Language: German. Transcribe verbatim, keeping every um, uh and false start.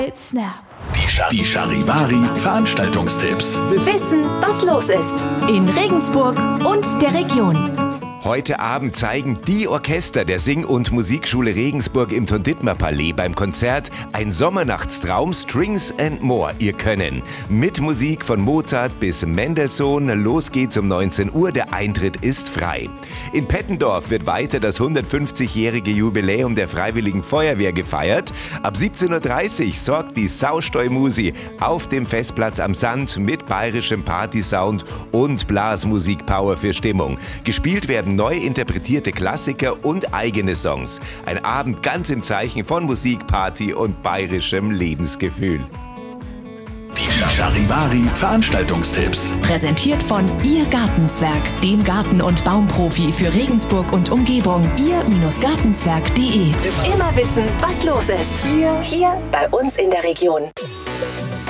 Snap. Die, Char- die Charivari Veranstaltungstipps. Wissen, Wissen, was los ist in Regensburg und der Region. Heute Abend zeigen die Orchester der Sing- und Musikschule Regensburg im Ton-Dittmer-Palais beim Konzert Ein Sommernachtstraum, Strings and More ihr Können. Mit Musik von Mozart bis Mendelssohn. Los geht's um neunzehn Uhr, der Eintritt ist frei. In Pettendorf wird weiter das hundertfünfzigjährige Jubiläum der Freiwilligen Feuerwehr gefeiert. Ab siebzehn Uhr dreißig sorgt die Sausteu-Musi auf dem Festplatz am Sand mit bayerischem Partysound und Blasmusik-Power für Stimmung. Gespielt werden neu interpretierte Klassiker und eigene Songs. Ein Abend ganz im Zeichen von Musik, Party und bayerischem Lebensgefühl. Die Charivari Veranstaltungstipps. Präsentiert von Ihr Gartenzwerg, dem Garten- und Baumprofi für Regensburg und Umgebung. Ihr-Gartenzwerg punkt de. Immer wissen, was los ist. Hier, hier bei uns in der Region.